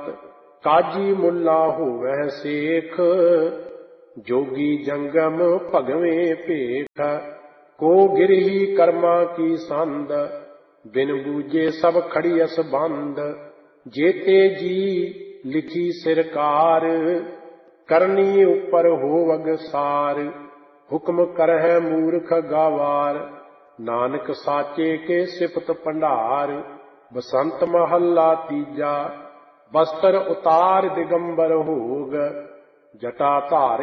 जात, काजी मुल्ला होवै सेख, जोगी जंगम भगवें भेख। को गिरही कर्मा की संद, बिन बूझे सब खड़ियस बंद। जेते जी लिखी सिरकार, करनी उपर होवग सार। हुक्म करहै मूर्ख गावार, नानक साचे के सिफत भंडार। बसंत महला तीजा, बस्तर उतार दिगंबर होग, जटा धार